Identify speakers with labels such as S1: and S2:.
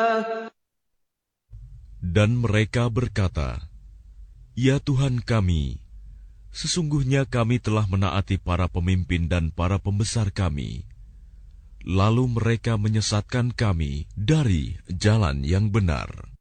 S1: Dan mereka berkata, "Ya Tuhan kami, sesungguhnya kami telah menaati para pemimpin dan para pembesar kami, lalu mereka menyesatkan kami dari jalan yang benar."